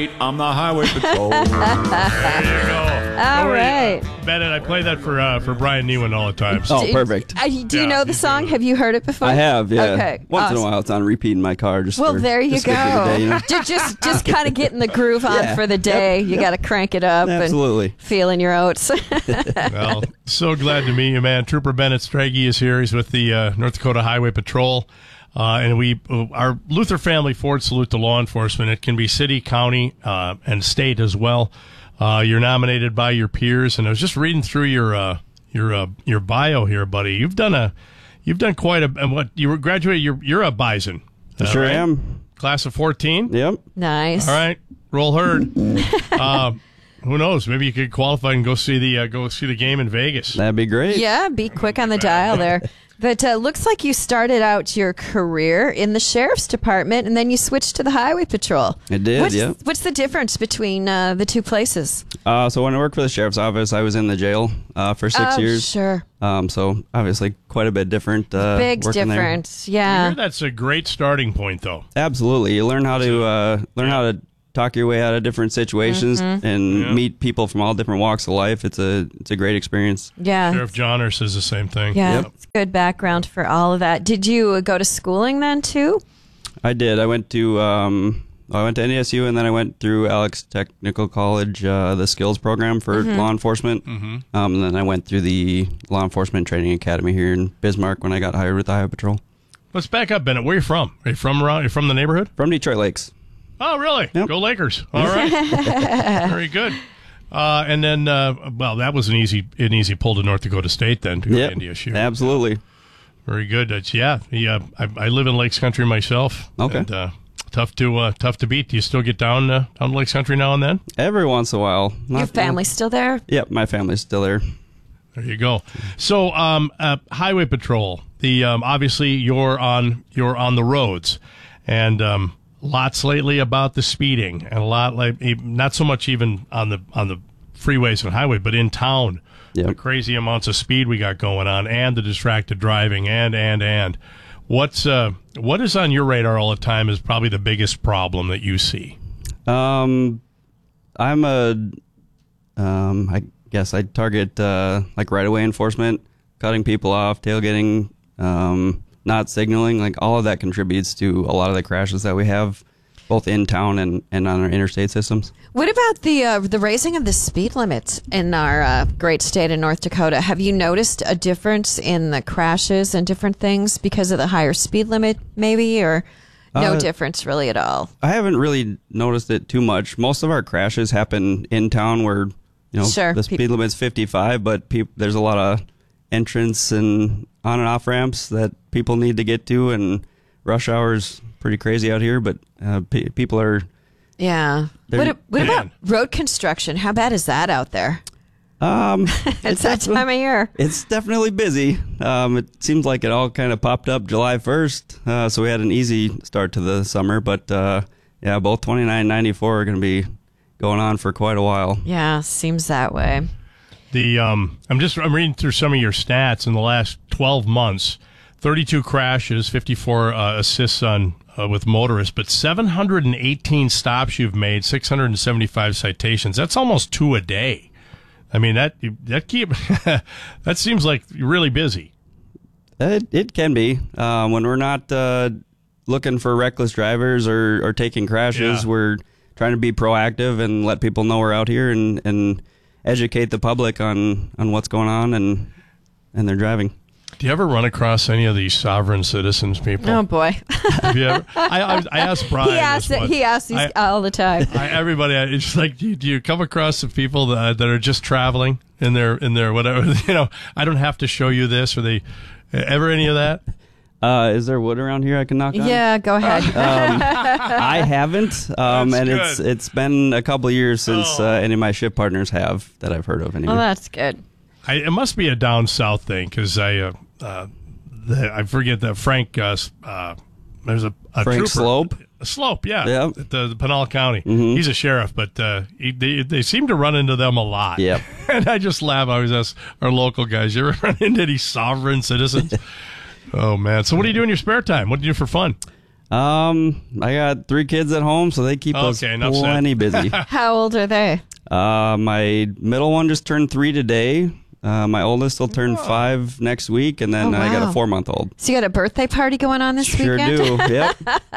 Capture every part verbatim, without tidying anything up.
I'm the highway patrol. There you go. All Don't worry, right. uh, Bennett, I play that for uh, for Brian Newen all the time. So. Oh, perfect. Uh, do you Yeah, know the he's song? good. Have you heard it before? I have, yeah. Okay. Once in a awesome. while, it's on repeat in my car. Just Well, for, there you just go. for the day, you know? Ju- just just kind of getting the groove on Yeah. for the day. Yep, You yep. got to crank it up Absolutely. and feeling your oats. Well, so glad to meet you, man. Trooper Bennett Strage is here. He's with the uh, North Dakota Highway Patrol. Uh, and we, uh, our Luther family Ford salute to law enforcement. It can be city, county, uh, and state as well. Uh, you're nominated by your peers, and I was just reading through your uh, your uh, your bio here, buddy. You've done a, you've done quite a. And what you were graduated? You're you're a Bison. I uh, sure right? am. Class of fourteen. Yep. Nice. All right, roll herd. uh, who knows? Maybe you could qualify and go see the uh, go see the game in Vegas. That'd be great. Yeah, be quick on the dial there. But uh, looks like you started out your career in the sheriff's department, and then you switched to the highway patrol. I did, What's, yeah. What's the difference between uh, the two places? Uh, so when I worked for the sheriff's office, I was in the jail uh, for six oh, years. Sure. Um, so obviously quite a bit different. Uh, Big working there. difference. I Yeah. hear that's a great starting point, though. Absolutely. You learn how to uh, learn how to talk your way out of different situations Mm-hmm. and Yeah. meet people from all different walks of life. It's a it's a great experience. Yeah. Sheriff Johner says the same thing. Yeah. Yep. It's good background for all of that. Did you uh, go to schooling then, too? I did. I went to um, I went to N D S U and then I went through Alex Technical College, uh, the skills program for Mm-hmm. law enforcement. Mm-hmm. Um, and then I went through the law enforcement training academy here in Bismarck when I got hired with the Highway Patrol. Let's back up, Bennett. Where are you from? Are you from around? Are you from the neighborhood? From Detroit Lakes. Oh, really? Yep. Go Lakers! All right, very good. Uh, and then, uh, well, that was an easy an easy pull to North Dakota State then to go to Yep. N D S U. Absolutely. Very good. That's, yeah, yeah. I, I live in Lakes Country myself. Okay. And, uh, tough to uh, tough to beat. Do you still get down uh, down to Lakes Country now and then? Every once in a while. Not- Your family's still there? Yep, my family's still there. There you go. So, um, uh, Highway Patrol. The um, obviously you're on you're on the roads, and um, lots lately about the speeding, and a lot like not so much even on the on the freeways and highway, but in town. Yep. The crazy amounts of speed we got going on, and the distracted driving, and and and what's uh what is on your radar all the time is probably the biggest problem that you see. Um, I'm a, um, I guess I target uh, like right-of-way enforcement, cutting people off, tailgating, um, not signaling. Like all of that contributes to a lot of the crashes that we have, both in town and, and on our interstate systems. What about the uh, the raising of the speed limits in our uh, great state of North Dakota? Have you noticed a difference in the crashes and different things because of the higher speed limit, maybe, or no Uh, difference really at all? I haven't really noticed it too much. Most of our crashes happen in town where, you know, Sure. the speed Peop- limit's fifty-five, but peop- there's a lot of entrance and on and off ramps that people need to get to, and rush hour's pretty crazy out here, but uh, pe- people are... Yeah. They're- What, what about Man. road construction? How bad is that out there? Um, It's that time of year. It's definitely busy. Um, it seems like it all kind of popped up July first, uh, so we had an easy start to the summer. But uh, yeah, both twenty-nine and ninety-four are going to be going on for quite a while. Yeah, seems that way. The um, I'm just I'm reading through some of your stats in the last twelve months. thirty-two crashes, fifty-four uh, assists on uh, with motorists, but seven hundred eighteen stops you've made, six hundred seventy-five citations. That's almost two a day. I mean that that keep that seems like you're really busy. It, it can be um, when we're not uh, looking for reckless drivers or, or taking crashes. Yeah. We're trying to be proactive and let people know we're out here and, and educate the public on, on what's going on and and their driving. Do you ever run across any of these sovereign citizens people? Oh boy, Have you ever? I, I, I asked Brian. he asks this it. once. He asks these I- all the time. I, everybody, it's like, do you, do you come across the people that, that are just traveling in their in their whatever? You know, I don't have to show you this, or they ever any of that? Uh, is there wood around here I can knock on? Yeah, go ahead. Um, I haven't, um, That's and it's good. it's been a couple of years since Oh. uh, any of my ship partners have that I've heard of. Anyway. Well, that's good. I, it must be a down south thing because I uh, uh, the, I forget that Frank. Uh, uh, there's a, a Frank trooper- Slope? A Slope, yeah, Yep. at the, the Pinal County. Mhm. He's a sheriff, but uh, he, they they seem to run into them a lot. Yep. And I just laugh. I always ask our local guys, "You ever run into any sovereign citizens?" Oh man! So what do you do in your spare time? What do you do for fun? Um, I got three kids at home, so they keep us Okay, enough said. plenty busy. How old are they? Uh, my middle one just turned three today. Uh, my oldest will turn five next week, and then Oh, I got wow. a four-month-old. So you got a birthday party going on this Sure weekend? do. Yep.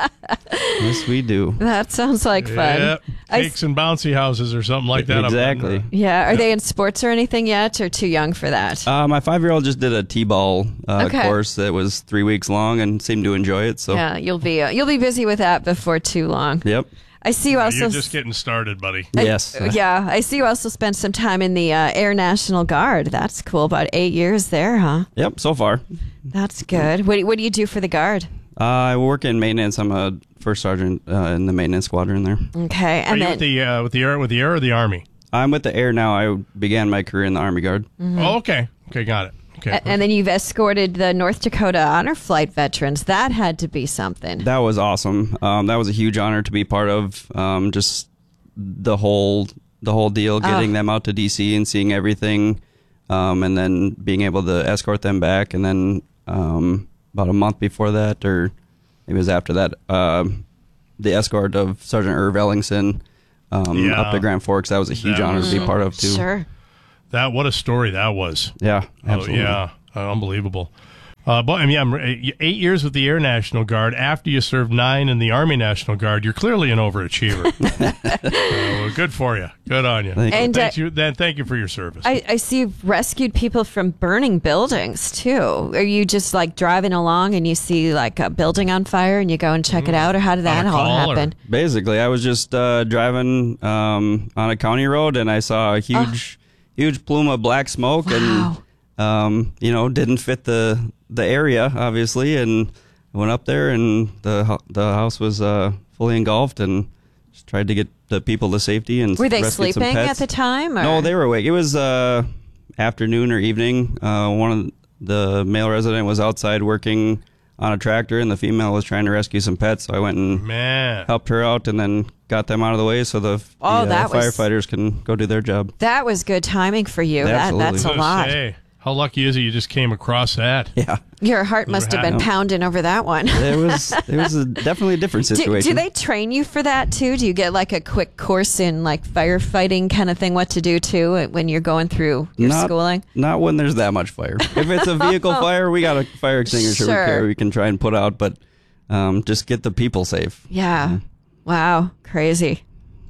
Yes, we do. That sounds like fun. Yep. I Cakes and bouncy houses or something like that. I'm Exactly. betting. Yeah. Are they in sports or anything yet, or too young for that? Uh, my five-year-old just did a t-ball uh, Okay. course that was three weeks long and seemed to enjoy it. So, Yeah, you'll be uh, you'll be busy with that before too long. yep. I see you also. You're just getting started, buddy. I- Yes. yeah, I see you also spent some time in the uh, Air National Guard. That's cool. About eight years there, huh? Yep. So far, That's good. What do- what do you do for the Guard? uh, I work in maintenance. I'm a first sergeant uh, in the maintenance squadron there. Okay, Are and you then with the uh, with the air with the air or the army? I'm with the Air now. I began my career in the Army Guard. Oh, okay. Okay, got it. Okay. a- and then you've escorted the North Dakota Honor Flight veterans. That had to be something. That was awesome. Um, that was a huge honor to be part of. Um, just the whole the whole deal, getting them out to D C and seeing everything, um, and then being able to escort them back. And then um, about a month before that, or maybe it was after that, uh, the escort of Sergeant Irv Ellingson um, Yeah. up to Grand Forks. That was a huge That honor was to be so- part of too. Sure. That what a story that was. Yeah, Oh, absolutely. yeah, uh, unbelievable. Uh, but I mean, I'm, uh, eight years with the Air National Guard. After you served nine in the Army National Guard, you're clearly an overachiever. uh, well, good for you. Good on you. Thank you. And, Thank uh, you. Then thank you for your service. I, I see you've rescued people from burning buildings too. Are you just like driving along and you see like a building on fire and you go and check it out, or how did that On a all call, or- happen? Basically, I was just uh, driving um, on a county road, and I saw a huge, huge plume of black smoke, Wow. and um, you know, didn't fit the the area, obviously, and I went up there, and the hu- the house was uh, fully engulfed, and just tried to get the people to safety and Were they rescued some sleeping at pets. the time? Or? No, they were awake. It was uh, afternoon or evening. Uh, one of the male resident was outside working on a tractor, and the female was trying to rescue some pets. So I went and Man. helped her out, and then got them out of the way so the, Oh, the uh, that was- firefighters can go do their job. That was good timing for you. That, Absolutely. that's a I was gonna lot. say, how lucky is it you just came across that? Yeah, Your heart must have been Yeah. pounding over that one. it was it was a, definitely a different Do, situation. do they train you for that too? Do you get like a quick course in like firefighting kind of thing, what to do too when you're going through your not, schooling? Not when there's that much fire. If it's a vehicle fire, we got a fire extinguisher Sure. we carry we can try and put out, but um, just get the people safe. Yeah. Wow. Crazy.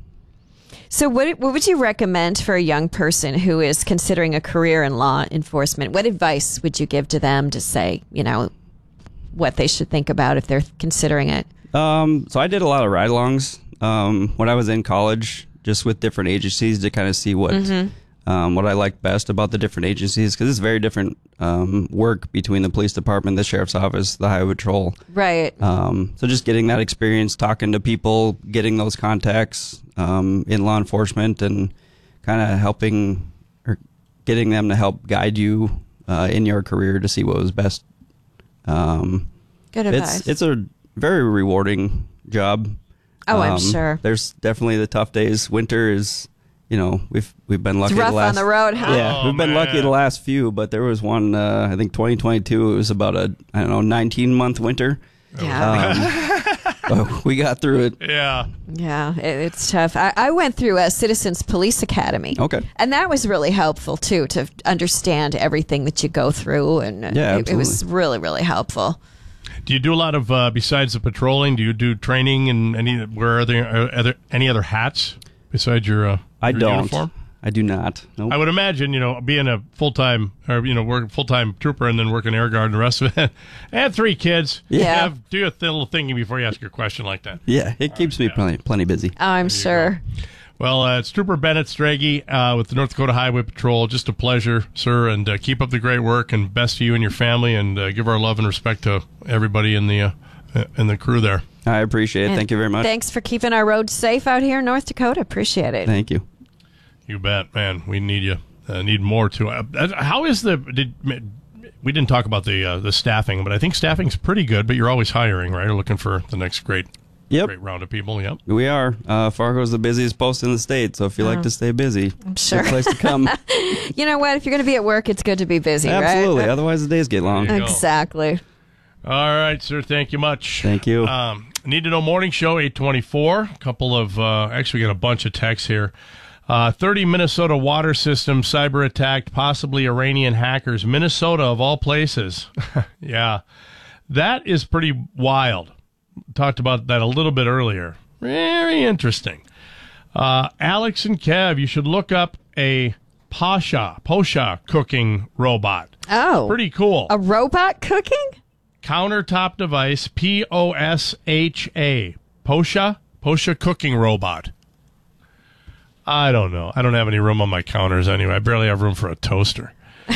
So, what what would you recommend for a young person who is considering a career in law enforcement? What advice would you give to them to say, you know, what they should think about if they're considering it? Um, so I did a lot of ride-alongs um, when I was in college, just with different agencies to kind of see what um, what I liked best about the different agencies, because it's very different um, work between the police department, the sheriff's office, the highway patrol. Right. Um, so just getting that experience, talking to people, getting those contacts um, in law enforcement, and kind of helping or getting them to help guide you uh, in your career to see what was best. Um, Good advice. it's it's a very rewarding job. Oh, I'm Um, sure. There's definitely the tough days. Winter is, you know, we've we've been lucky. It's rough the last, on the road, huh? Yeah, Oh, we've been lucky man. the last few, but there was one. Uh, I think twenty twenty-two. It was about a I don't know nineteen month winter. Yeah. Um, but we got through it. Yeah. Yeah, it, it's tough. I, I went through a Citizens Police Academy. Okay. And that was really helpful, too, to understand everything that you go through. And uh, Yeah, it, it was absolutely. really, really helpful. Do you do a lot of uh, besides the patrolling? Do you do training and any? Where are there, are there any other hats besides your? Uh, I your don't. Uniform? I do not. Nope. I would imagine, you know, being a full time or you know, work full time trooper and then working air guard and the rest of it, and three kids. Yeah. Have, do a th- little thinking before you ask your question like that. yeah, it keeps me plenty plenty busy. Oh, I'm sure. Well, uh, it's Trooper Bennett Strage uh, with the North Dakota Highway Patrol. Just a pleasure, sir, and uh, keep up the great work and best to you and your family, and uh, give our love and respect to everybody in the uh, in the crew there. I appreciate it. And Thank you very much. Thanks for keeping our roads safe out here in North Dakota. Appreciate it. Thank you. You bet, man. We need you. Uh, need more too. Uh, how is the? Did we didn't talk about the uh, the staffing, but I think staffing's pretty good. But you're always hiring, right? Or looking for the next great Yep. great round of people. Yep. We are. Uh, Fargo's the busiest post in the state, so if you like to stay busy, I'm sure. good place to come. You know what? If you're going to be at work, it's good to be busy, Absolutely. right? Otherwise, the days get long. There you go. Exactly. All right, sir. Thank you much. Thank you. Um, Need to Know Morning Show, eight twenty-four. A couple of, uh, actually, we got a bunch of texts here. Uh, thirty Minnesota water systems cyber attacked, possibly Iranian hackers. Minnesota, of all places. Yeah. That is pretty wild. Talked about that a little bit earlier. Very interesting. Uh, Alex and Kev, you should look up a Posha, Posha cooking robot. Oh. Pretty cool. A robot cooking? Countertop device, P O S H A. Posha? Posha cooking robot. I don't know. I don't have any room on my counters anyway. I barely have room for a toaster.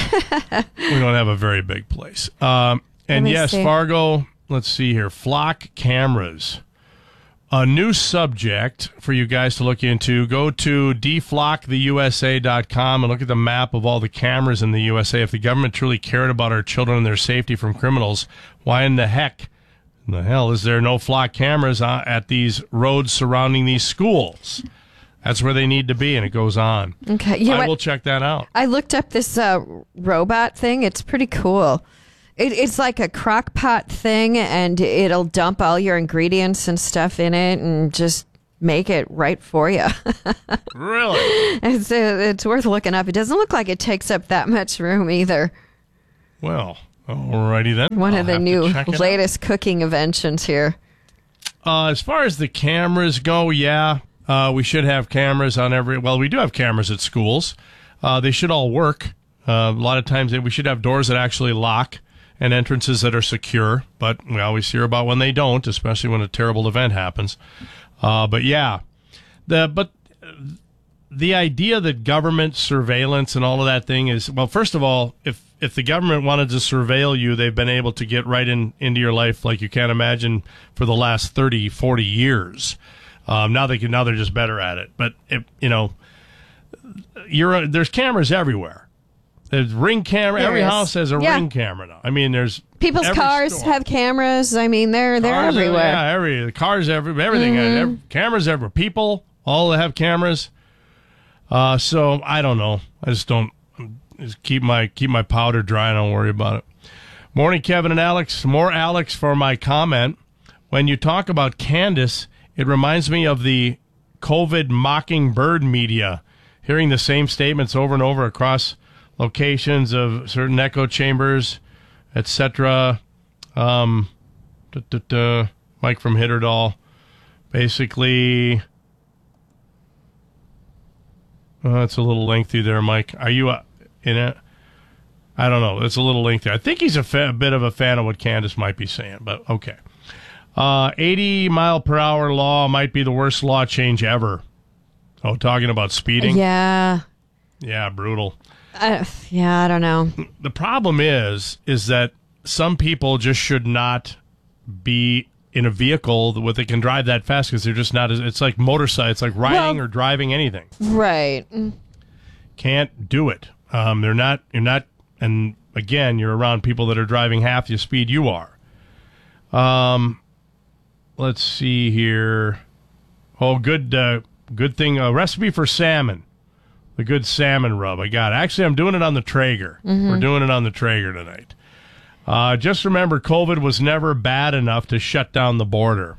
We don't have a very big place. Um, and yes, see. Fargo, let's see here. Flock cameras. A new subject for you guys to look into. Go to d flock the u s a dot com and look at the map of all the cameras in the U S A. If the government truly cared about our children and their safety from criminals, why in the heck, in the hell, is there no flock cameras uh, at these roads surrounding these schools? That's where they need to be, and it goes on. Okay, you know I what? will check that out. I looked up this uh, robot thing. It's pretty cool. It, it's like a crock pot thing, and it'll dump all your ingredients and stuff in it and just make it right for you. Really? It's, uh, it's worth looking up. It doesn't look like it takes up that much room either. Well, alrighty then. One I'll of the have to new check it out. latest cooking inventions here. Uh, as far as the cameras go, yeah, uh, we should have cameras on every. Well, we do have cameras at schools. Uh, they should all work. Uh, a lot of times we should have doors that actually lock and entrances that are secure, but we always hear about when they don't, especially when a terrible event happens. Uh, but yeah, the but the idea that government surveillance and all of that thing is, well, first of all, if if the government wanted to surveil you, they've been able to get right in into your life like you can't imagine for the last thirty, forty years. Um, now they can now they're just better at it. But if, you know, you're there's cameras everywhere. There's ring camera. There Every is. house has a Yeah. ring camera now. I mean, there's People's every cars store. have cameras. I mean, they're they're Cars are- everywhere. yeah, every the cars, every everything. Mm-hmm. Every, cameras everywhere. People all have cameras. Uh, so I don't know. I just don't just keep my keep my powder dry. And don't worry about it. Morning, Kevin and Alex. More Alex for my comment. When you talk about Candace, it reminds me of the COVID mockingbird media, hearing the same statements over and over across locations of certain echo chambers, et cetera. Um, duh, duh, duh, Mike from Hitterdall, basically. Uh, it's a little lengthy there, Mike. Are you uh, in it? I don't know. It's a little lengthy. I think he's a, fa- a bit of a fan of what Candace might be saying, but okay. Uh, eighty mile per hour law might be the worst law change ever. Oh, talking about speeding? Yeah. Yeah, brutal. Uh, yeah, I don't know. The problem is, is that some people just should not be in a vehicle that they can drive that fast because they're just not as, it's like motorcycle, it's like riding Well- or driving anything. Right. Mm. Can't do it. Um, they're not, you're not, and again, you're around people that are driving half the speed you are. Um, let's see here. Oh, good, uh, good thing. A recipe for salmon. The good salmon rub. I got it. Actually, I'm doing it on the Traeger. We're doing it on the Traeger tonight. Uh, just remember, COVID was never bad enough to shut down the border.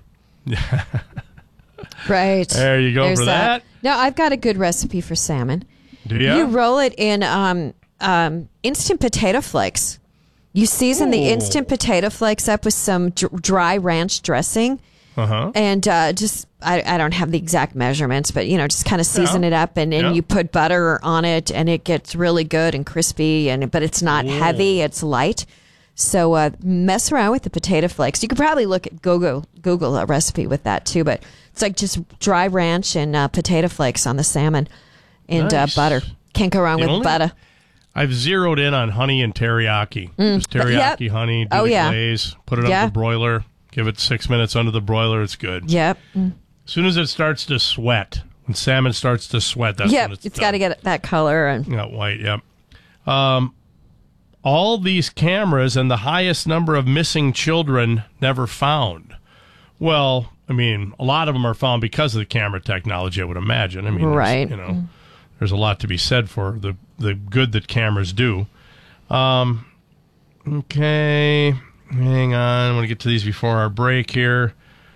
Right. There you go There's for that. No, I've got a good recipe for salmon. Do you? You roll it in um, um, instant potato flakes. You season the Ooh. instant potato flakes up with some dr- dry ranch dressing. Uh-huh. And uh, just, I, I don't have the exact measurements, but, you know, just kind of season Yeah. it up and then Yeah. you put butter on it and it gets really good and crispy, and but it's not heavy, it's light. So uh, mess around with the potato flakes. You could probably look at Google, Google a recipe with that too, but it's like just dry ranch and uh, potato flakes on the salmon and Nice. uh, butter. Can't go wrong The with only- butter. I've zeroed in on honey and teriyaki. Just teriyaki Yep. honey, do Oh, the yeah. glaze, put it Yeah. under the broiler, give it six minutes under the broiler, it's good. Yep. As soon as it starts to sweat, when salmon starts to sweat, that's Yep. when it's It's got to get that color. And Not white, yep. Um, all these cameras and the highest number of missing children never found. Well, I mean, a lot of them are found because of the camera technology, I would imagine. I mean, there's, Right. you know, there's a lot to be said for the, the good that cameras do. Um, okay, hang on. I want to get to these before our break here.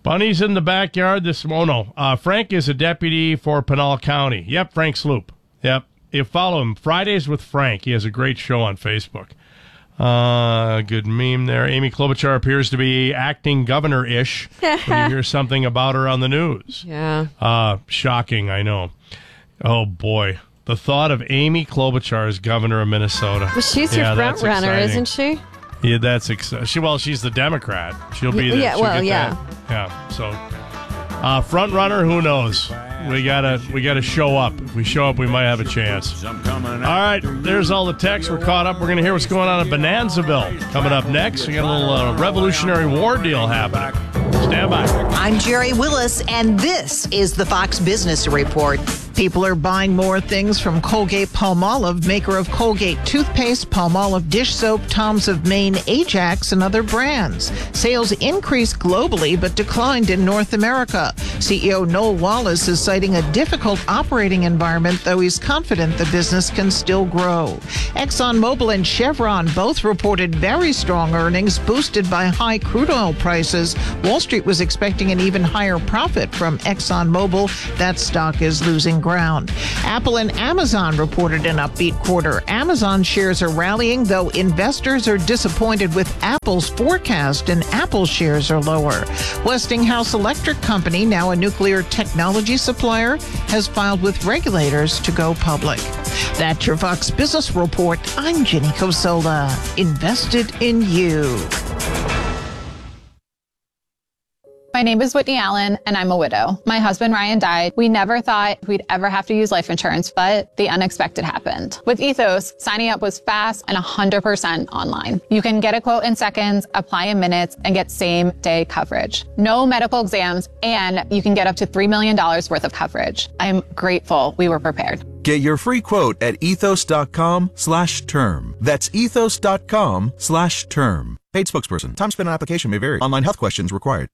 Bunny's in the backyard this oh no. Uh, Frank is a deputy for Pinal County. Yep, Frank Sloop. Yep. You follow him. Fridays with Frank. He has a great show on Facebook. Uh, good meme there. Amy Klobuchar appears to be acting governor-ish when you hear something about her on the news. Yeah. Uh, shocking, I know. Oh, boy. The thought of Amy Klobuchar as governor of Minnesota. Well, she's yeah, your front runner, exciting. isn't she? Yeah, that's exciting. She, well, she's the Democrat. She'll be there. Yeah, She'll well, get yeah. that. Yeah, so uh, front runner, who knows? We gotta we gotta show up. If we show up, we might have a chance. All right, there's all the texts. We're caught up. We're gonna hear what's going on in Bonanzaville. Coming up next, we got a little uh, Revolutionary War deal happening. Stand by. I'm Jerry Willis, and this is the Fox Business Report. People are buying more things from Colgate-Palmolive, maker of Colgate toothpaste, Palmolive dish soap, Tom's of Maine, Ajax, and other brands. Sales increased globally but declined in North America. C E O Noel Wallace is citing a difficult operating environment, though he's confident the business can still grow. ExxonMobil and Chevron both reported very strong earnings, boosted by high crude oil prices. Wall Street was expecting an even higher profit from ExxonMobil. That stock is losing ground. Apple and Amazon reported an upbeat quarter. Amazon shares are rallying, though investors are disappointed with Apple's forecast, and Apple shares are lower. Westinghouse Electric Company, now a nuclear technology supplier, has filed with regulators to go public. That's your Fox Business Report. I'm Jenny Cosola. Invested in you. My name is Whitney Allen, and I'm a widow. My husband, Ryan, died. We never thought we'd ever have to use life insurance, but the unexpected happened. With Ethos, signing up was fast and one hundred percent online. You can get a quote in seconds, apply in minutes, and get same-day coverage. No medical exams, and you can get up to three million dollars worth of coverage. I'm grateful we were prepared. Get your free quote at ethos.com slash term. That's ethos.com slash term. Paid spokesperson. Time spent on application may vary. Online health questions required.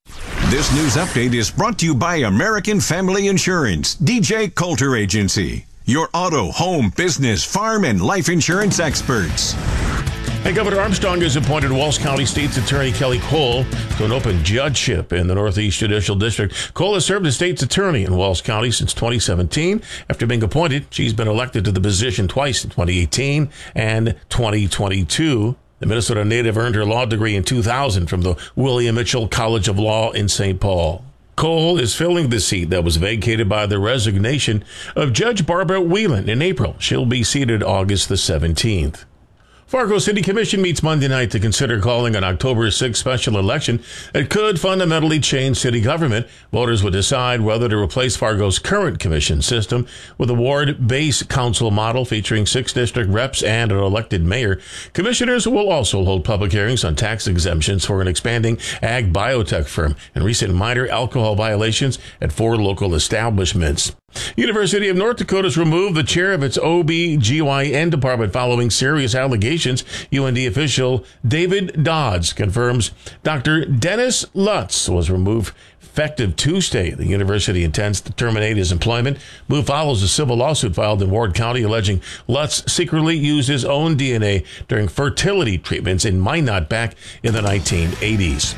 This news update is brought to you by American Family Insurance, D J Coulter Agency, your auto, home, business, farm, and life insurance experts. And Governor Armstrong has appointed Walsh County State's Attorney Kelly Cole to an open judgeship in the Northeast Judicial District. Cole has served as state's attorney in Walsh County since twenty seventeen. After being appointed, she's been elected to the position twice in twenty eighteen and twenty twenty-two. The Minnesota native earned her law degree in two thousand from the William Mitchell College of Law in Saint Paul. Cole is filling the seat that was vacated by the resignation of Judge Barbara Whelan in April. She'll be seated August the seventeenth. Fargo City Commission meets Monday night to consider calling an October sixth special election that could fundamentally change city government. Voters would decide whether to replace Fargo's current commission system with a ward-based council model featuring six district reps and an elected mayor. Commissioners will also hold public hearings on tax exemptions for an expanding ag biotech firm and recent minor alcohol violations at four local establishments. University of North Dakota's removed the chair of its O B G Y N department following serious allegations. U N D official David Dodds confirms Doctor Dennis Lutz was removed effective Tuesday. The university intends to terminate his employment. Move follows a civil lawsuit filed in Ward County alleging Lutz secretly used his own D N A during fertility treatments in Minot back in the nineteen eighties.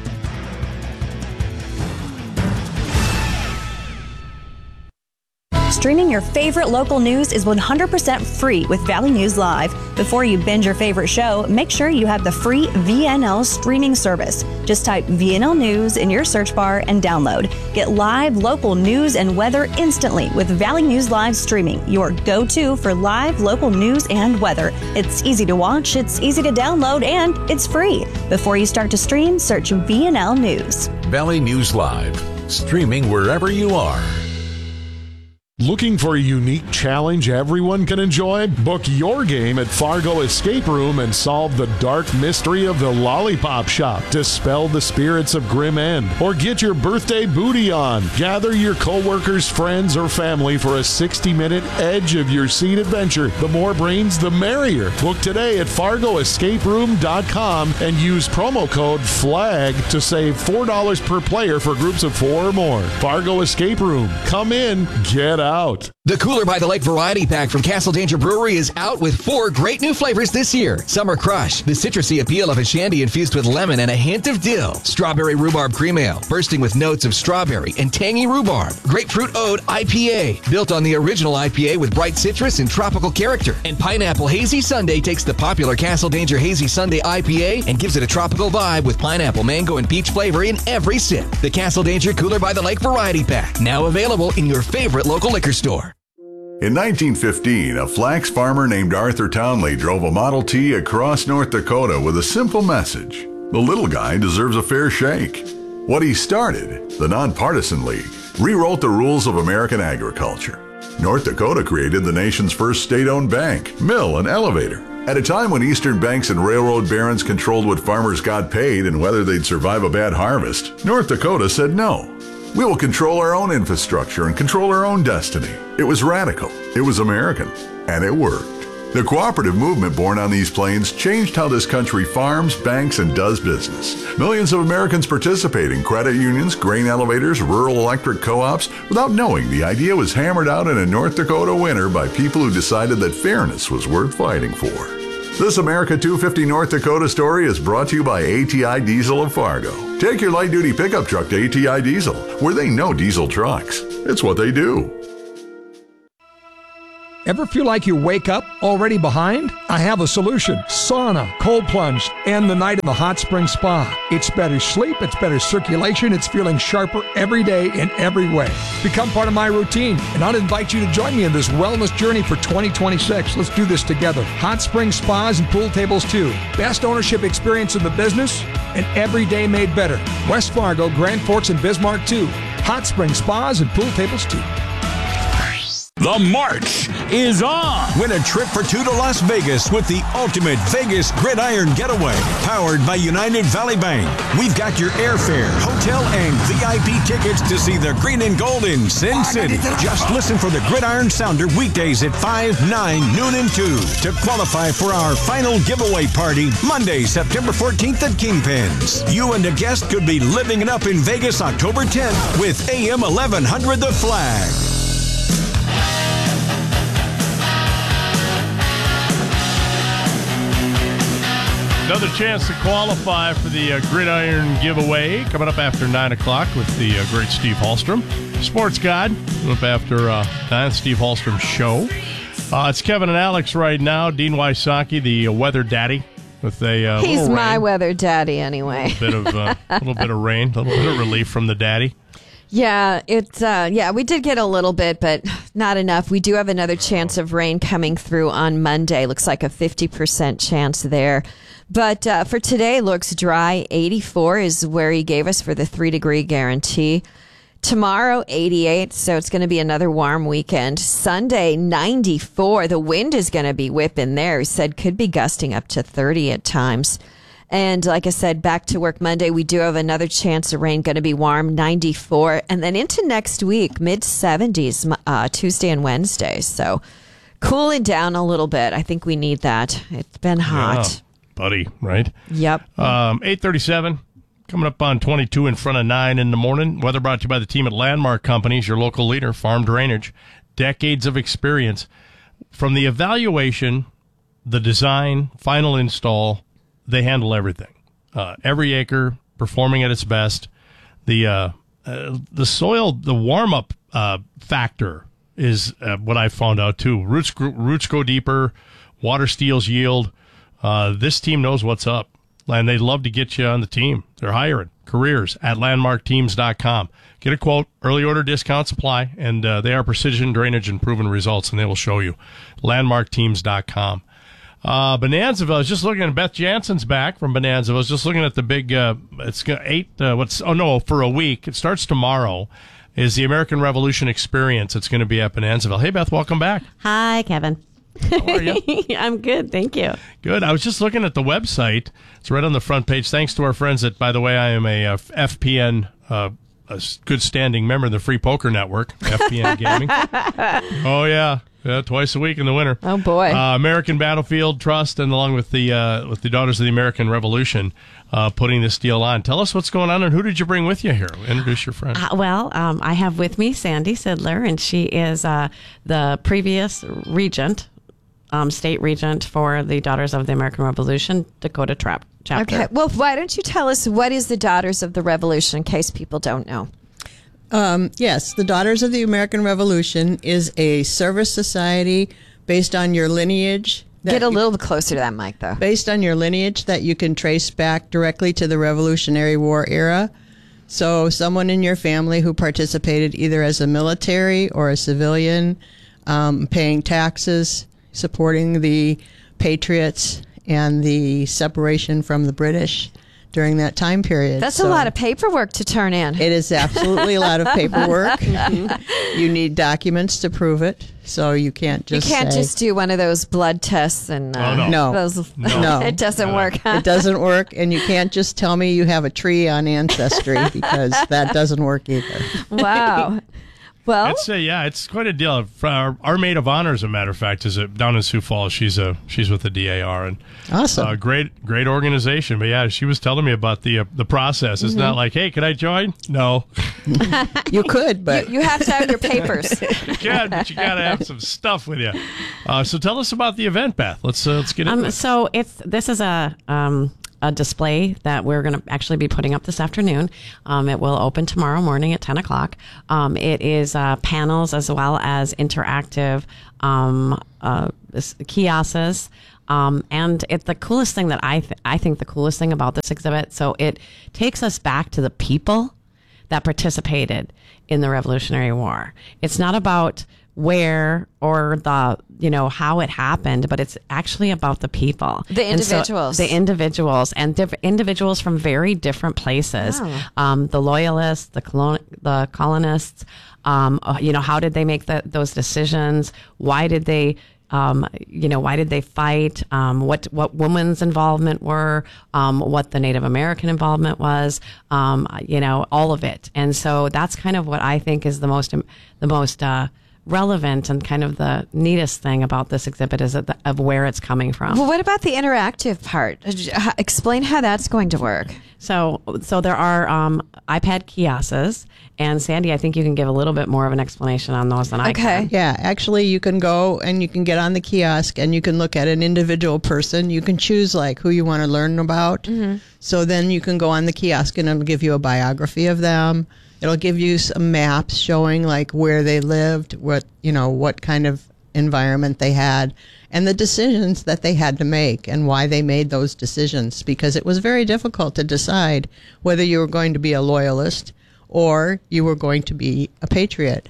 Streaming your favorite local news is one hundred percent free with Valley News Live. Before you binge your favorite show, make sure you have the free V N L streaming service. Just type V N L News in your search bar and download. Get live local news and weather instantly with Valley News Live streaming, your go-to for live local news and weather. It's easy to watch, it's easy to download, and it's free. Before you start to stream, search V N L News. Valley News Live, streaming wherever you are. Looking for a unique challenge everyone can enjoy? Book your game at Fargo Escape Room and solve the dark mystery of the Lollipop Shop. Dispel the spirits of Grim End. Or get your birthday booty on. Gather your coworkers, friends, or family for a sixty-minute edge-of-your-seat adventure. The more brains, the merrier. Book today at fargo escape room dot com and use promo code FLAG to save four dollars per player for groups of four or more. Fargo Escape Room. Come in, get out. out. The Cooler by the Lake Variety Pack from Castle Danger Brewery is out with four great new flavors this year. Summer Crush, the citrusy appeal of a shandy infused with lemon and a hint of dill. Strawberry Rhubarb Cream Ale, bursting with notes of strawberry and tangy rhubarb. Grapefruit Ode I P A, built on the original I P A with bright citrus and tropical character. And Pineapple Hazy Sundae takes the popular Castle Danger Hazy Sundae I P A and gives it a tropical vibe with pineapple, mango, and peach flavor in every sip. The Castle Danger Cooler by the Lake Variety Pack, now available in your favorite local liquor store. In nineteen fifteen, a flax farmer named Arthur Townley drove a Model T across North Dakota with a simple message: the little guy deserves a fair shake. What he started, the Nonpartisan League, rewrote the rules of American agriculture. North Dakota created the nation's first state-owned bank, mill, and elevator. At a time when Eastern banks and railroad barons controlled what farmers got paid and whether they'd survive a bad harvest, North Dakota said no. We will control our own infrastructure and control our own destiny. It was radical, it was American, and it worked. The cooperative movement born on these plains changed how this country farms, banks, and does business. Millions of Americans participate in credit unions, grain elevators, rural electric co-ops, without knowing the idea was hammered out in a North Dakota winter by people who decided that fairness was worth fighting for. This America two fifty North Dakota story is brought to you by A T I Diesel of Fargo. Take your light-duty pickup truck to A T I Diesel, where they know diesel trucks. It's what they do. Ever feel like you wake up already behind? I have a solution. Sauna, cold plunge, and the night in the hot spring spa. It's better sleep, it's better circulation, it's feeling sharper every day in every way. Become part of my routine, and I'll invite you to join me in this wellness journey for twenty twenty-six. Let's do this together. Hot spring spas and pool tables too. Best ownership experience in the business, and every day made better. West Fargo, Grand Forks, and Bismarck too. Hot spring spas and pool tables too. The march is on. Win a trip for two to Las Vegas with the ultimate Vegas Gridiron Getaway, powered by United Valley Bank. We've got your airfare, hotel, and V I P tickets to see the green and gold in Sin City. Just listen for the Gridiron Sounder weekdays at five, nine, noon, and two to qualify for our final giveaway party Monday, September fourteenth at Kingpins. You and a guest could be living it up in Vegas October tenth with A M eleven hundred The Flag. Another chance to qualify for the uh, Gridiron giveaway coming up after nine o'clock with the uh, great Steve Hallstrom. Sports God, up after uh, nine, Steve Hallstrom show. Uh, it's Kevin and Alex right now. Dean Wysocki, the uh, weather daddy, with a uh, He's little my rain. weather daddy anyway. A little bit of, uh, little bit of rain, a little bit of relief from the daddy. Yeah, it's uh, yeah, we did get a little bit, but not enough. We do have another chance of rain coming through on Monday. Looks like a fifty percent chance there. But uh, for today, looks dry. eighty-four is where he gave us for the three-degree guarantee. Tomorrow, eighty-eight, so it's going to be another warm weekend. Sunday, ninety-four. The wind is going to be whipping there. He said could be gusting up to thirty at times. And like I said, back to work Monday, we do have another chance of rain, going to be warm, ninety-four. And then into next week, mid-seventies, uh, Tuesday and Wednesday. So cooling down a little bit. I think we need that. It's been hot. Yeah. Buddy, right? Yep. Um, eight thirty-seven, coming up on twenty-two in front of nine in the morning. Weather brought to you by the team at Landmark Companies, your local leader, farm drainage. Decades of experience. From the evaluation, the design, final install, they handle everything. Uh, every acre performing at its best. The uh, uh, the soil, the warm-up uh, factor is uh, what I found out, too. Roots, roots go deeper, water steals yield. Uh, this team knows what's up, and they'd love to get you on the team. They're hiring. Careers at landmark teams dot com. Get a quote. Early order discounts apply, and uh, they are precision drainage and proven results, and they will show you. landmark teams dot com. Uh, Bonanzaville, I was just looking at Beth Jansen's back from Bonanzaville. I was just looking at the big, uh, it's got eight, uh, what's, oh no, for a week. It starts tomorrow, is the American Revolution Experience. It's going to be at Bonanzaville. Hey, Beth, welcome back. Hi, Kevin. How are you? I'm good, thank you. Good. I was just looking at the website. It's right on the front page. Thanks to our friends at, by the way, I am a, a F P N, uh, a good standing member of the Free Poker Network, F P N Gaming. Oh, yeah. Yeah, twice a week in the winter. Oh boy! Uh, American Battlefield Trust, and along with the uh, with the Daughters of the American Revolution, uh, putting this deal on. Tell us what's going on, and who did you bring with you here? Introduce your friend. Uh, well, um, I have with me Sandy Sidler, and she is uh, the previous regent, um, state regent for the Daughters of the American Revolution, Dakota Trap chapter. Okay. Well, why don't you tell us what is the Daughters of the Revolution, in case people don't know? Um, yes, the Daughters of the American Revolution is a service society based on your lineage. Get a little closer to that mic, though. Based on your lineage that you can trace back directly to the Revolutionary War era. So someone in your family who participated either as a military or a civilian, um, paying taxes, supporting the Patriots and the separation from the British during that time period. That's so a lot of paperwork to turn in. It is absolutely a lot of paperwork. You need documents to prove it, so you can't just You can't say, just do one of those blood tests and uh, Oh, no. No. those- No. it doesn't work. Huh? It doesn't work, and you can't just tell me you have a tree on Ancestry because that doesn't work either. Wow. Well, It's a, yeah, it's quite a deal. Our, our maid of honor, as a matter of fact, is a, down in Sioux Falls. She's a she's with the D A R, and awesome, uh, great great organization. But yeah, she was telling me about the uh, the process. It's Mhm. not like, hey, could I join? No, you could, but you have to have your papers. you can, but you gotta have some stuff with you. Uh, so tell us about the event, Beth. Let's uh, let's get into Um, it. so it's this is a um, a display that we're going to actually be putting up this afternoon. Um, it will open tomorrow morning at ten o'clock. Um, it is uh, panels as well as interactive um, uh, this- kiosks. Um, and it, the coolest thing that I th- I think the coolest thing about this exhibit, so it takes us back to the people that participated in the Revolutionary War. It's not about where or the, you know, how it happened, but it's actually about the people. The And so- individuals. the individuals and diff- individuals from very different places. Wow. Um, the loyalists, the colon- the colonists, um, uh, you know, how did they make the, those decisions? Why did they Um, you know, why did they fight? Um, what what women's involvement were? Um, what the Native American involvement was? Um, you know, all of it. And so that's kind of what I think is the most the most uh, relevant and kind of the neatest thing about this exhibit is that the, of where it's coming from. Well, what about the interactive part? Uh, Explain how that's going to work. So, so there are um, iPad kiosks, and Sandy, I think you can give a little bit more of an explanation on those than I can. Yeah, actually, you can go and you can get on the kiosk and you can look at an individual person. You can choose like who you want to learn about. Mm-hmm. So then you can go on the kiosk and it'll give you a biography of them. It'll give you some maps showing like where they lived, what you know, what kind of environment they had, and the decisions that they had to make and why they made those decisions, because it was very difficult to decide whether you were going to be a loyalist or you were going to be a patriot.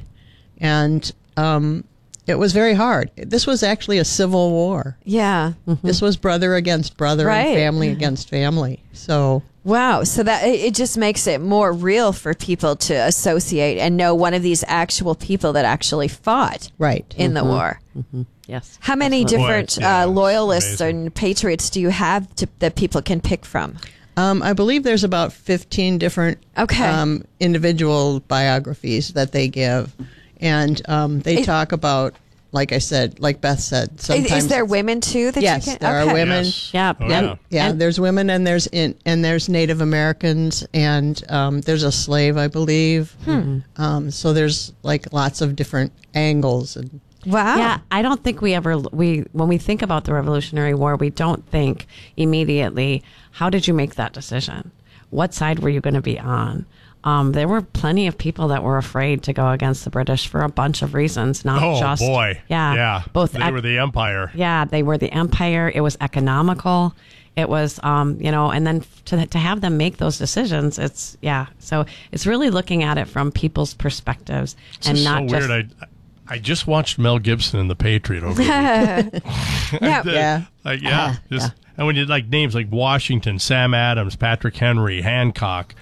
And um, it was very hard. This was actually a civil war. Yeah. This was brother against brother Right. and family against family. So Wow. So that it it just makes it more real for people to associate and know one of these actual people that actually fought right in the Mhm. war. Yes. How many Absolutely. different Boy, yeah, uh, loyalists and patriots do you have to, that people can pick from? Um, I believe there's about fifteen different Okay. um, individual biographies that they give. And um, they It- talk about, like I said, like Beth said, Is, sometimes is there women too that yes, you can? there okay. are women. Yes. Yeah. Oh, yeah, yeah. yeah. And- There's women and there's in, and there's Native Americans and um, there's a slave, I believe. Hmm. Um, so there's like lots of different angles and Wow. Yeah, I don't think we ever we when we think about the Revolutionary War, we don't think immediately, how did you make that decision? What side were you going to be on? Um, there were plenty of people that were afraid to go against the British for a bunch of reasons, not Oh just boy, yeah, yeah. both They ec- were the empire. yeah, they were the empire. It was economical. It was, um, you know, and then to to have them make those decisions, it's yeah. So it's really looking at it from people's perspectives It's and just not so just. weird. I I just watched Mel Gibson in The Patriot over the weekend. Yeah. yeah. Like, yeah, Uh, just yeah. and when you like names like Washington, Sam Adams, Patrick Henry, Hancock,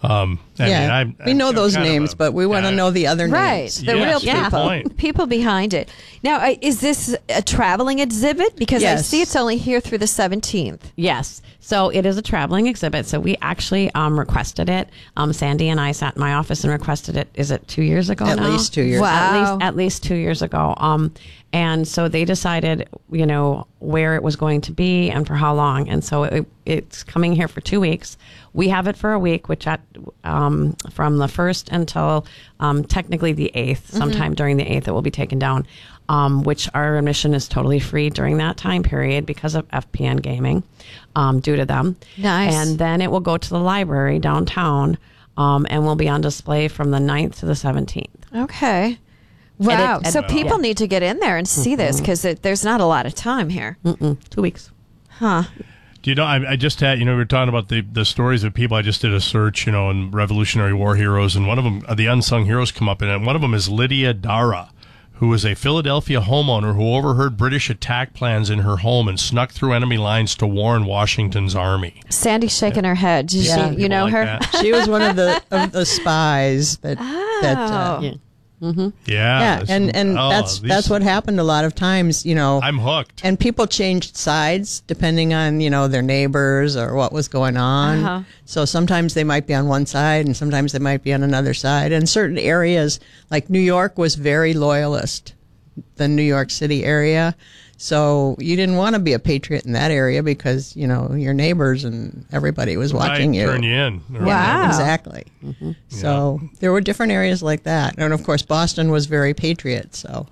Um, I yeah, mean, I'm, we know I'm those kind of names, a- but we want to yeah. know the other Right, names. the Yes, real good people, point. people behind it. Now, uh, is this a traveling exhibit? Because I Yes. see it's only here through the seventeenth. Yes. So it is a traveling exhibit. So we actually um, requested it. Um, Sandy and I sat in my office and requested it. Is it two years ago At now? least two years. At Wow. least, at least two years ago. Um, and so they decided, you know, where it was going to be and for how long. And so it, it's coming here for two weeks. We have it for a week, which at um, from the first until um, technically the eighth. Sometime during the eighth, it will be taken down. Um, which our admission is totally free during that time period because of F P N Gaming, um, due to them. Nice. And then it will go to the library downtown, um, and will be on display from the ninth to the seventeenth. Okay. Wow. And it- so and- people yeah. need to get in there and see this because there's not a lot of time here. Mm-mm. Two weeks. Huh. Do you know, I, I just had, you know, we were talking about the, the stories of people. I just did a search, you know, in Revolutionary War heroes, and one of them, uh, the unsung heroes come up, and one of them is Lydia Dara, who was a Philadelphia homeowner who overheard British attack plans in her home and snuck through enemy lines to warn Washington's army. Sandy's shaking her head. Did Yeah. you, you know People her? like that. She was one of the of the spies that that. Uh, Oh. Yeah. Mm-hmm. Yeah. yeah, this- and and oh, that's these- that's what happened a lot of times. You know, I'm hooked. and people changed sides depending on, you know, their neighbors or what was going on. Uh-huh. So sometimes they might be on one side and sometimes they might be on another side. And certain areas, like New York was very loyalist, the New York City area. So you didn't want to be a patriot in that area because, you know, your neighbors and everybody was watching Right, you. turn you in. Wow. Exactly. So there were different areas like that. And of course, Boston was very patriot. So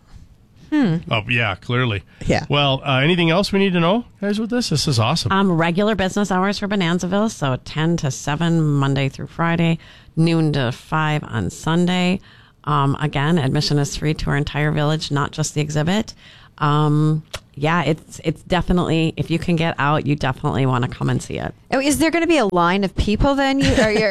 Oh, yeah, clearly. Yeah. Well, uh, anything else we need to know, guys, with this? This is awesome. Um, regular business hours for Bonanzaville, so ten to seven Monday through Friday, noon to five on Sunday. Um, again, admission is free to our entire village, not just the exhibit. Um, yeah, it's it's definitely, if you can get out, you definitely want to come and see it. Oh, is there going to be a line of people then? You are you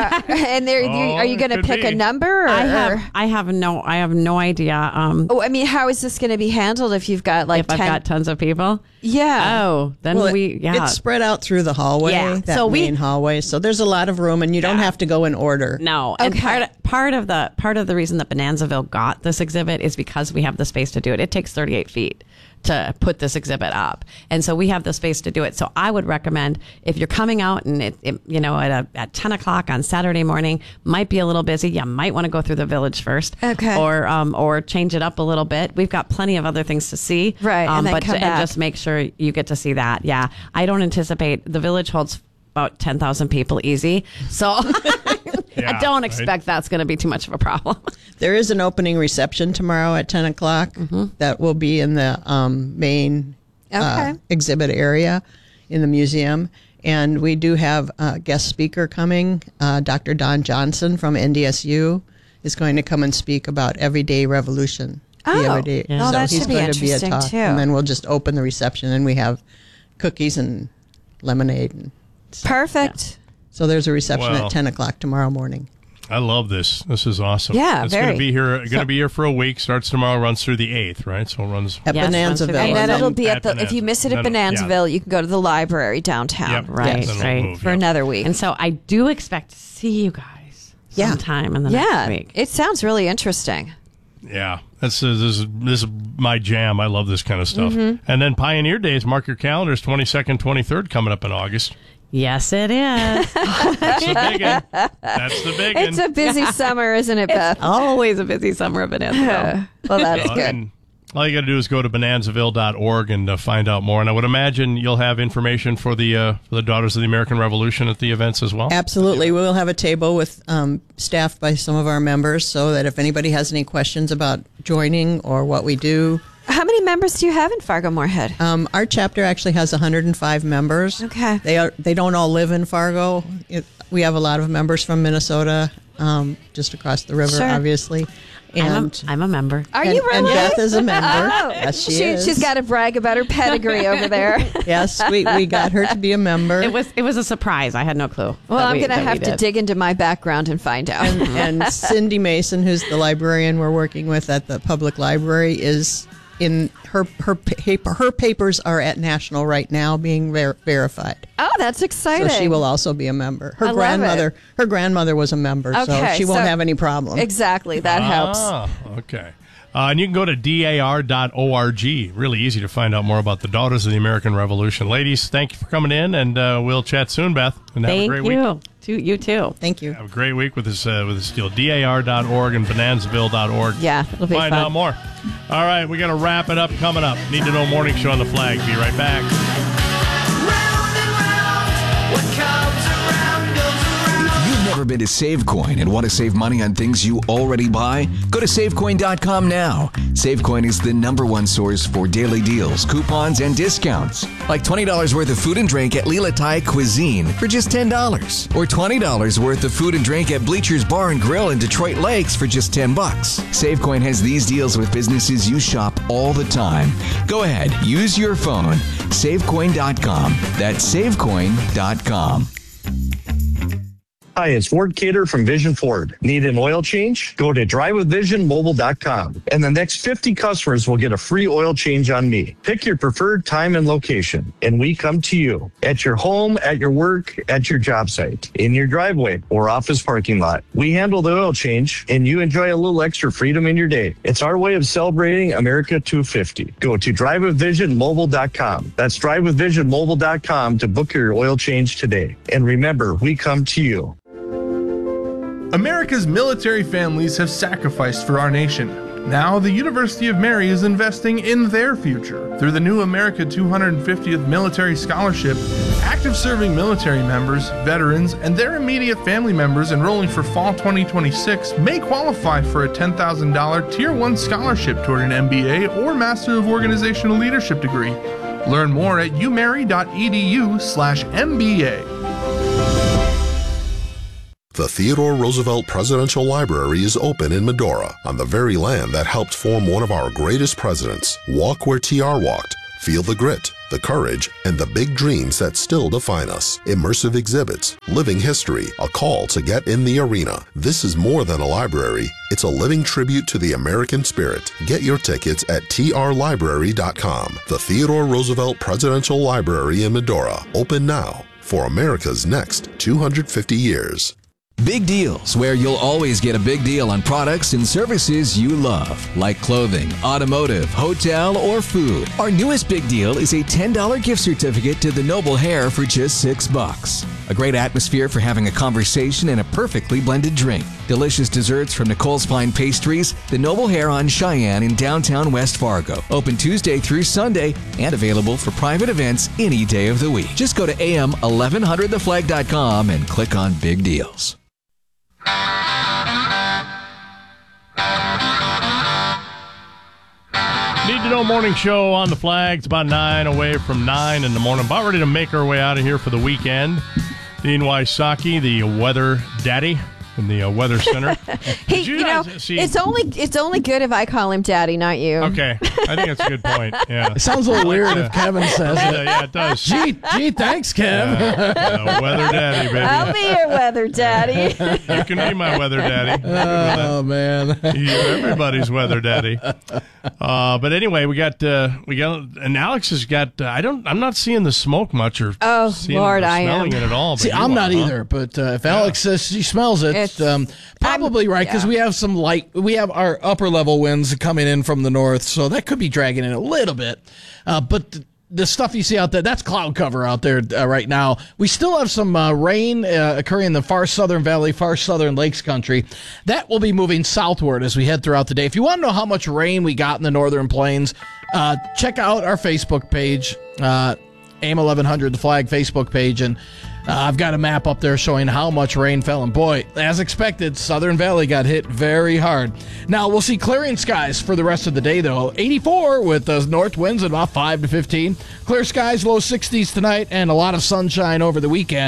and there, you, are you Oh, going to it could pick be. a number? Or, I have I have no I have no idea. Um, Oh, I mean, how is this going to be handled if you've got like if I've ten? got tons of people. Yeah. Oh, then well, it- we yeah. it's spread out through the hallway, Yeah, that so we- main hallway. So there's a lot of room and you don't Yeah. have to go in order. No, and Okay. part part of the part of the reason that Bonanzaville got this exhibit is because we have the space to do it. It takes thirty-eight feet to put this exhibit up, and so we have the space to do it. So I would recommend if you're coming out and it, it you know at a, at ten o'clock on Saturday morning might be a little busy. You might want to go through the village first, Okay. or um or change it up a little bit. We've got plenty of other things to see, Right, and Um, then but come and back. just make sure you get to see that. Yeah, I don't anticipate the village holds about ten thousand people easy, so. Yeah, I don't right? expect that's going to be too much of a problem. There is an opening reception tomorrow at ten o'clock Mm-hmm. that will be in the um, main uh, Okay. exhibit area in the museum. And we do have a guest speaker coming. Uh, Doctor Don Johnson from N D S U is going to come and speak about Everyday Revolution. The Oh. everyday. Yeah. Oh, so that he's should be going to be a interesting, talk. too. And then we'll just open the reception and we have cookies and lemonade. And Perfect. so there's a reception Wow. at ten o'clock tomorrow morning. I love this. This is awesome. Yeah, it's going very. to be here. Going to be here for a week. Starts tomorrow. Runs through the eighth. Right. So it runs. At Yes, Bonanzaville. once And Well, then then- it'll be at at the. If you miss it at Bonanza- then- yeah. Bonanzaville, you can go to the library downtown. Yep. Right, Then it'll right. move, For yep. another week. And so I do expect to see you guys Yeah. sometime in the yeah, next week. it sounds really interesting. Yeah, that's uh, this is this is my jam. I love this kind of stuff. Mm-hmm. And then Pioneer Days. Mark your calendars. twenty second, twenty third coming up in August. Yes, it is. That's the big one. That's the big It's one. a busy summer, isn't it, Beth? Always a busy summer of Bonanzaville. Well, that's Uh, good. and all you got to do is go to bonanzaville dot org and uh, find out more. And I would imagine you'll have information for the uh, for the Daughters of the American Revolution at the events as well. Absolutely. We will have a table with um, staffed by some of our members so that if anybody has any questions about joining or what we do. How many members do you have in Fargo Moorhead? Um, our chapter actually has one hundred five members. Okay. They are they don't all live in Fargo. It, we have a lot of members from Minnesota, um, just across the river, Sure. obviously. I'm, And a, I'm a member. Are and, you really? and Beth is a member. Oh, Yes, she, she is. she's got to brag about her pedigree over there. Yes, we, we got her to be a member. It was it was a surprise. I had no clue. Well, that I'm we- going to that we have to did. dig into my background and find out. and Cindy Mason, who's the librarian we're working with at the public library, is in her her paper. Her papers are at National right now, being ver- verified. Oh, that's exciting! So she will also be a member. Her I love grandmother, it. her grandmother was a member, so Okay, she won't so- have any problem. Exactly, that helps. Ah, okay. Uh, and you can go to D A R dot org. Really easy to find out more about the Daughters of the American Revolution. Ladies, thank you for coming in, and uh, we'll chat soon, Beth. And have Thank a great you. week. To you too. Thank you. Have a great week with this uh, with this deal. D A R dot org and bonanzaville dot org. Yeah, it'll be Find fun. out more. All right, we got to wrap it up coming up. Need to Know Morning Show on the Flag. Be right back. You've never been to SaveCoin and want to save money on things you already buy? Go to save coin dot com now. SaveCoin is the number one source for daily deals, coupons, and discounts. Like twenty dollars worth of food and drink at Lila Thai Cuisine for just ten dollars. Or twenty dollars worth of food and drink at Bleacher's Bar and Grill in Detroit Lakes for just ten bucks. SaveCoin has these deals with businesses you shop all the time. Go ahead, use your phone. save coin dot com. That's save coin dot com. Hi, it's Ford Cater from Vision Ford. Need an oil change? Go to drive with vision mobile dot com, and the next fifty customers will get a free oil change on me. Pick your preferred time and location, and we come to you at your home, at your work, at your job site, in your driveway, or office parking lot. We handle the oil change, and you enjoy a little extra freedom in your day. It's our way of celebrating America two fifty. Go to drive with vision mobile dot com. That's drive with vision mobile dot com to book your oil change today. And remember, we come to you. America's military families have sacrificed for our nation. Now, the University of Mary is investing in their future. Through the new America two hundred fiftieth Military Scholarship, active serving military members, veterans, and their immediate family members enrolling for fall twenty twenty-six may qualify for a ten thousand dollars Tier one scholarship toward an M B A or Master of Organizational Leadership degree. Learn more at u mary dot e d u slash M B A. The Theodore Roosevelt Presidential Library is open in Medora, on the very land that helped form one of our greatest presidents. Walk where T R walked. Feel the grit, the courage, and the big dreams that still define us. Immersive exhibits, living history, a call to get in the arena. This is more than a library. It's a living tribute to the American spirit. Get your tickets at T R library dot com. The Theodore Roosevelt Presidential Library in Medora. Open now for America's next two hundred fifty years. Big Deals, where you'll always get a big deal on products and services you love, like clothing, automotive, hotel, or food. Our newest big deal is a ten dollars gift certificate to the Noble Hair for just six bucks. A great atmosphere for having a conversation and a perfectly blended drink. Delicious desserts from Nicole's Fine Pastries, the Noble Hair on Cheyenne in downtown West Fargo. Open Tuesday through Sunday and available for private events any day of the week. Just go to A M eleven hundred the flag dot com and click on Big Deals. Need to Know Morning Show on the Flag. It's about nine away from nine in the morning. About ready to make our way out of here for the weekend. Dean Wysocki, the weather daddy from the uh, Weather Center. He, you you know, guys see- it's only it's only good if I call him Daddy, not you. Okay, I think that's a good point. Yeah, It sounds a little weird Yeah. if Kevin says Yeah, it. yeah, it does. Gee, gee, thanks, Kev. Yeah, weather daddy, baby. I'll be your weather daddy. You can be my weather daddy. Oh man, You're everybody's weather daddy. Uh, but anyway, we got uh, we got and Alex has got. Uh, I don't. I'm not seeing the smoke much or Oh, seeing Lord, it or I am. smelling it at all. But See, you I'm are, not huh? either. But uh, if Alex says she smells it, It's- um, probably right because yeah. we have some light. We have our upper level winds coming in from the north, so that could be dragging in a little bit. Uh, but th- the stuff you see out there, that's cloud cover out there uh, right now. We still have some uh, rain uh, occurring in the far southern valley, far southern lakes country. That will be moving southward as we head throughout the day. If you want to know how much rain we got in the northern plains, uh, check out our Facebook page, uh, A M eleven hundred, the Flag Facebook page, and uh, I've got a map up there showing how much rain fell. And boy, as expected, Southern Valley got hit very hard. Now, we'll see clearing skies for the rest of the day, though. eighty-four with those north winds at about five to fifteen. Clear skies, low sixties tonight, and a lot of sunshine over the weekend.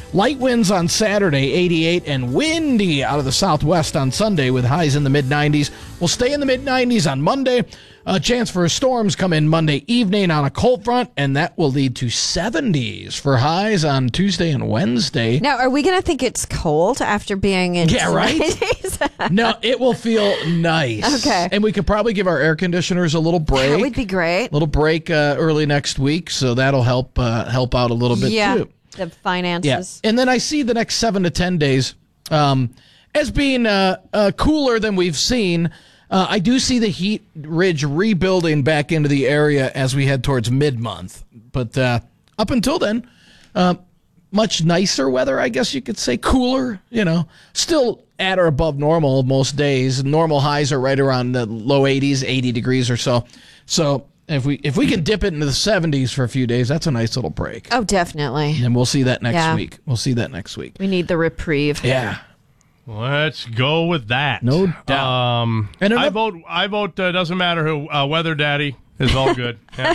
Light winds on Saturday, eighty-eight, and windy out of the southwest on Sunday with highs in the mid nineties. We'll stay in the mid nineties on Monday. A chance for storms come in Monday evening on a cold front, and that will lead to seventies for highs on Tuesday and Wednesday. Now, are we going to think it's cold after being in Yeah, right? nineties? No, it will feel nice. Okay. And we could probably give our air conditioners a little break. That would be great. little break uh, early next week, so that'll help uh, help out a little bit yeah, too. the finances. Yeah, and then I see the next seven to ten days um, as being uh, uh, cooler than we've seen. Uh, I do see the heat ridge rebuilding back into the area as we head towards mid-month. But uh, up until then, uh, much nicer weather, I guess you could say. Cooler, you know. Still at or above normal most days. Normal highs are right around the low eighties, eighty degrees or so. So if we if we can dip it into the seventies for a few days, that's a nice little break. Oh, definitely. And we'll see that next Yeah. week. We'll see that next week. We need the reprieve. Yeah. Let's go with that. No doubt. Um, And I another- vote. I vote. Uh, doesn't matter who. Uh, Weather Daddy is all good. Yeah.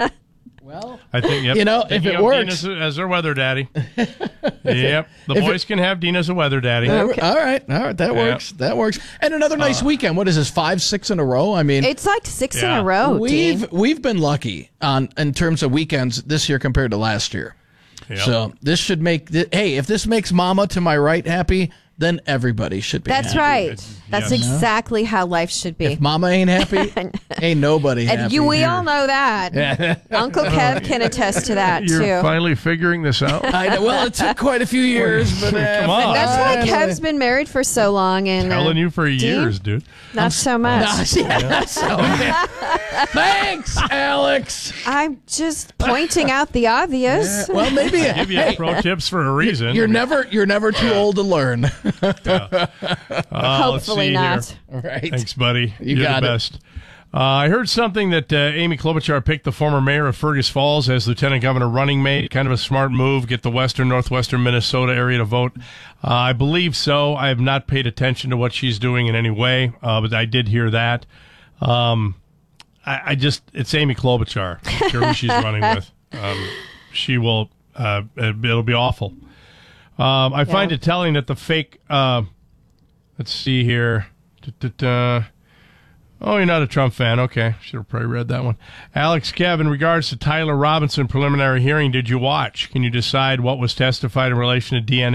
Well, I think. Yep. you know, if Taking it up works. Dina as, as their weather daddy. Yep. The If boys it- can have Dina as a weather daddy. Okay. All right, all right, that Yeah. works. That works. And another nice Uh, weekend. What is this? Five, six in a row. I mean, It's like six in Yeah. a row, we've Dean. we've been lucky on in terms of weekends this year compared to last year. Yep. So this should make th- hey, if this makes Mama to my right happy, then everybody should be. That's happy. right. That's Yes. exactly how life should be. If Mama ain't happy, ain't nobody happy. And you, we here. all know that. Uncle Kev can attest to that, You're too. finally figuring this out. I know, well, it took quite a few years, but uh, Come on. That's why finally- Kev's been married for so long. And uh, Telling you for Dean, years, dude. Not so much. Yeah, so- Thanks, Alex. I'm just pointing out the obvious. Well, maybe I give you hey, pro tips for a reason. you're never you're never too old to learn. Uh, let's Hopefully see not. here. All right. Thanks, buddy. You You're got the it. best. Uh, I heard something that uh, Amy Klobuchar picked the former mayor of Fergus Falls as lieutenant governor running mate. Kind of a smart move. Get the western, northwestern Minnesota area to vote. Uh, I believe so. I have not paid attention to what she's doing in any way, uh, but I did hear that. Um, I, I just, it's Amy Klobuchar. I don't care who she's running with. Um, she will, uh, it'll be awful. Um, I find Yeah. it telling that the fake, uh, let's see here. Da-da-da. Oh, you're not a Trump fan. Okay. Should have probably read that one. Alex Kev, in regards to Tyler Robinson preliminary hearing, did you watch? Can you decide what was testified in relation to D N A?